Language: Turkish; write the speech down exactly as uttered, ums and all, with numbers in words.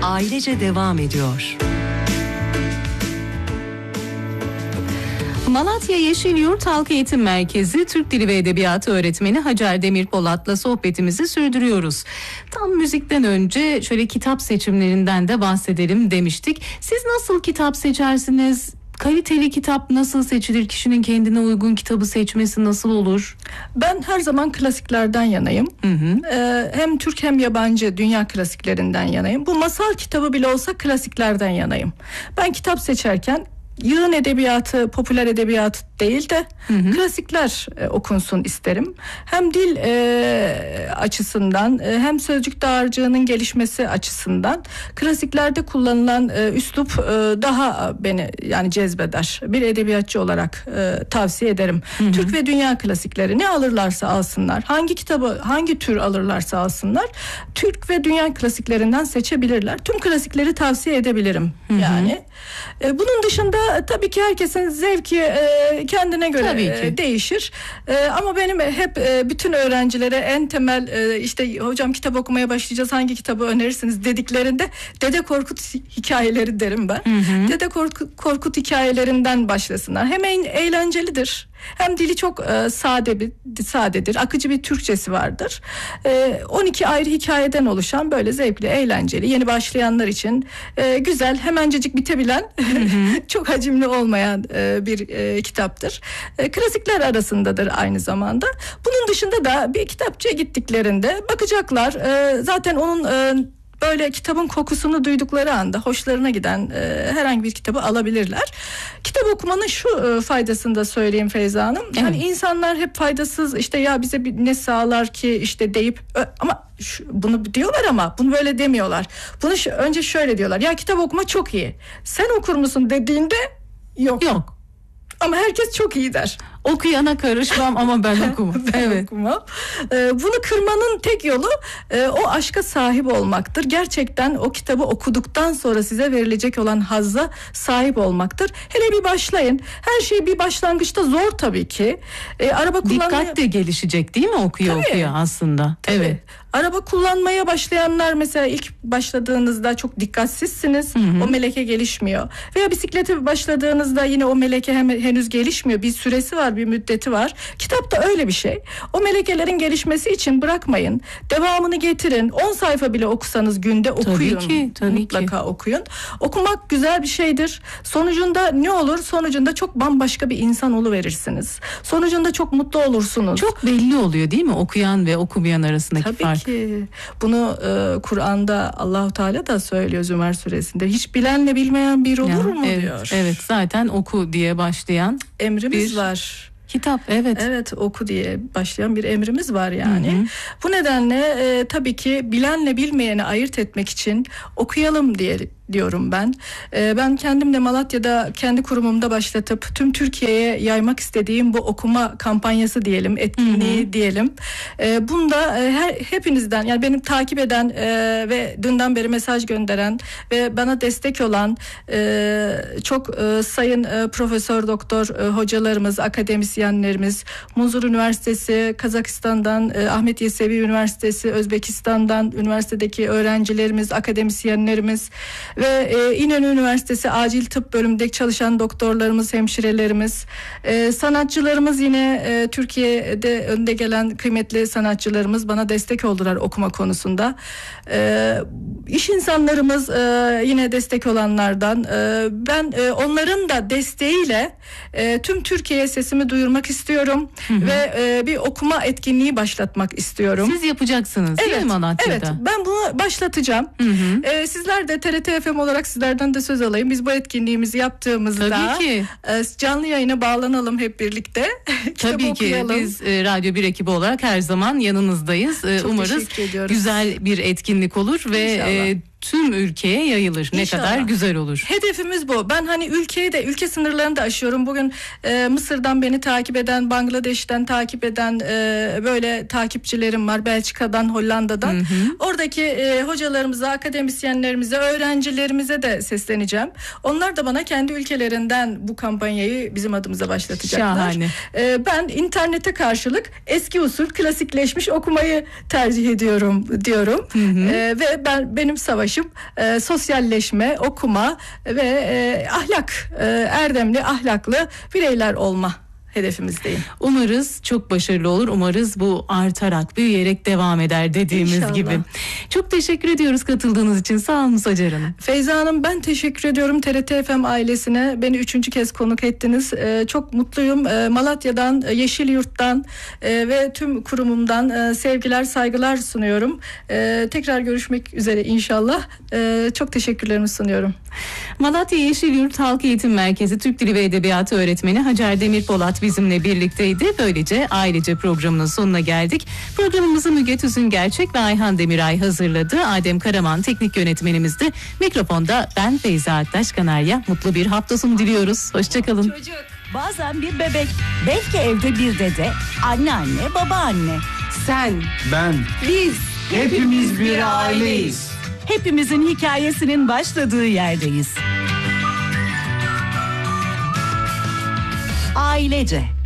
ailece devam ediyor. Malatya Yeşilyurt Halk Eğitim Merkezi Türk Dili ve Edebiyatı öğretmeni Hacer Demirpolat'la sohbetimizi sürdürüyoruz. Tam müzikten önce şöyle kitap seçimlerinden de bahsedelim demiştik. Siz nasıl kitap seçersiniz? Kaliteli kitap nasıl seçilir? Kişinin kendine uygun kitabı seçmesi nasıl olur? Ben her zaman klasiklerden yanayım. Hı hı. Ee, hem Türk hem yabancı dünya klasiklerinden yanayım. Bu masal kitabı bile olsa klasiklerden yanayım. Ben kitap seçerken yığın edebiyatı, popüler edebiyat değil de hı hı. klasikler e, okunsun isterim. Hem dil e, açısından e, hem sözcük dağarcığının gelişmesi açısından klasiklerde kullanılan e, üslup e, daha beni yani cezbeder. Bir edebiyatçı olarak e, tavsiye ederim. Hı hı. Türk ve dünya klasikleri ne alırlarsa alsınlar, hangi kitabı, hangi tür alırlarsa alsınlar, Türk ve dünya klasiklerinden seçebilirler. Tüm klasikleri tavsiye edebilirim. Hı hı. Yani e, bunun dışında tabii ki herkesin zevki e, kendine göre e, değişir. E, ama benim hep e, bütün öğrencilere en temel e, işte hocam kitap okumaya başlayacağız, hangi kitabı önerirsiniz dediklerinde Dede Korkut hikayeleri derim ben. Hı hı. Dede Korkut, Korkut hikayelerinden başlasınlar. Hem eğlencelidir. Hem dili çok e, sade bir sadedir. Akıcı bir Türkçesi vardır. E, on iki ayrı hikayeden oluşan böyle zevkli, eğlenceli, yeni başlayanlar için e, güzel, hemencecik bitebilen, çok hacimli olmayan e, bir e, kitaptır. E, klasikler arasındadır aynı zamanda. Bunun dışında da bir kitapçıya gittiklerinde bakacaklar. E, zaten onun e, böyle kitabın kokusunu duydukları anda hoşlarına giden e, herhangi bir kitabı alabilirler. Kitap okumanın şu e, faydasını da söyleyeyim Feyza Hanım. Evet. Hani insanlar hep faydasız işte ya bize bir ne sağlar ki işte deyip ö, ama şu, bunu diyorlar ama bunu böyle demiyorlar. Bunu şu, önce şöyle diyorlar. Ya kitap okuma çok iyi. Sen okur musun dediğinde yok. Yok. Ama herkes çok iyi der. Okuyana karışmam ama ben okumam. ben evet. okumam. Ee, bunu kırmanın tek yolu e, o aşka sahip olmaktır. Gerçekten o kitabı okuduktan sonra size verilecek olan hazza sahip olmaktır. Hele bir başlayın. Her şey bir başlangıçta zor tabii ki. Ee, araba kullanmaya... Dikkat de gelişecek değil mi okuya tabii. okuya aslında? Tabii. Evet. Araba kullanmaya başlayanlar mesela ilk başladığınızda çok dikkatsizsiniz. Hı hı. O meleke gelişmiyor. Veya bisiklete başladığınızda yine o meleke hem, henüz gelişmiyor. Bir süresi var, bir müddeti var. Kitap da öyle bir şey. O melekelerin gelişmesi için bırakmayın. Devamını getirin. on sayfa bile okusanız günde okuyun. Tabii ki, tabii Mutlaka ki. okuyun. Okumak güzel bir şeydir. Sonucunda ne olur? Sonucunda çok bambaşka bir insan oluverirsiniz. Sonucunda çok mutlu olursunuz. Çok belli oluyor değil mi? Okuyan ve okumayan arasındaki tabii fark. Ki. Bunu e, Kur'an'da Allahu Teala da söylüyor Zümer suresinde. Hiç bilenle bilmeyen bir olur ya, mu evet, diyor. Evet, zaten oku diye başlayan emrimiz bir var. Kitap, evet. Evet, oku diye başlayan bir emrimiz var yani. Hı hı. Bu nedenle e, tabii ki bilenle bilmeyeni ayırt etmek için okuyalım diye diyorum ben. E, ben kendim de Malatya'da kendi kurumumda başlatıp tüm Türkiye'ye yaymak istediğim bu okuma kampanyası diyelim, etkinliği hı hı. diyelim. E, bunda e, her hepinizden yani benim takip eden e, ve dünden beri mesaj gönderen ve bana destek olan e, çok e, sayın e, profesör doktor e, hocalarımız, akademisyenlerimiz, Munzur Üniversitesi, Kazakistan'dan, e, Ahmet Yesevi Üniversitesi, Özbekistan'dan üniversitedeki öğrencilerimiz, akademisyenlerimiz ve e, İnönü Üniversitesi Acil Tıp bölümünde çalışan doktorlarımız, hemşirelerimiz, e, sanatçılarımız yine e, Türkiye'de önde gelen kıymetli sanatçılarımız bana destek oldular okuma konusunda. E, iş insanlarımız e, yine destek olanlardan. E, ben e, onların da desteğiyle e, tüm Türkiye'ye sesimi duyurmak istiyorum hı hı. ve e, bir okuma etkinliği başlatmak istiyorum. Siz yapacaksınız evet, değil mi Malatya'da? Evet, ben bunu başlatacağım. Hı hı. E, sizler de T R T F M olarak sizlerden de söz alayım. Biz bu etkinliğimizi yaptığımızda tabii ki. E, canlı yayına bağlanalım hep birlikte. Tabii ki biz e, Radyo bir ekibi olarak her zaman yanınızdayız. E, umarız güzel bir etkinlik olur ve e, tüm ülkeye yayılır. İnşallah. Ne kadar güzel olur. Hedefimiz bu. Ben hani ülkeyi de ülke sınırlarını da aşıyorum. Bugün e, Mısır'dan beni takip eden, Bangladeş'ten takip eden e, böyle takipçilerim var. Belçika'dan, Hollanda'dan. Hı hı. Oradaki e, hocalarımıza, akademisyenlerimize, öğrencilerimize de sesleneceğim. Onlar da bana kendi ülkelerinden bu kampanyayı bizim adımıza başlatacaklar. Şahane. E, ben internete karşılık eski usul klasikleşmiş okumayı tercih ediyorum diyorum. Hı hı. E, ve ben benim savaşım ulaşıp e, sosyalleşme, okuma ve e, ahlak, e, erdemli, ahlaklı bireyler olma hedefimizdeyim. Umarız çok başarılı olur. Umarız bu artarak, büyüyerek devam eder dediğimiz İnşallah. gibi. Çok teşekkür ediyoruz katıldığınız için. Sağ olun Hacer Hanım. Feyza Hanım, ben teşekkür ediyorum T R T F M ailesine. Beni üçüncü kez konuk ettiniz. Ee, çok mutluyum. Ee, Malatya'dan, Yeşilyurt'tan e, ve tüm kurumumdan e, sevgiler, saygılar sunuyorum. Ee, tekrar görüşmek üzere inşallah. Ee, çok teşekkürlerimi sunuyorum. Malatya Yeşilyurt Halk Eğitim Merkezi Türk Dili ve Edebiyatı öğretmeni Hacer Demir Polat bizimle birlikteydi. Böylece ailece programının sonuna geldik. Programımızı Müge Tüzün Gerçek ve Ayhan Demiray hazırladı. Adem Karaman teknik yönetmenimizdi. Mikrofonda ben Feyza Aktaş Kanarya. Mutlu bir hafta sonu diliyoruz. Hoşçakalın. Çocuk, bazen bir bebek, belki evde bir dede, anneanne, babaanne. Sen, Ben, biz, hepimiz bir aileyiz. Hepimizin hikayesinin başladığı yerdeyiz. Ailece.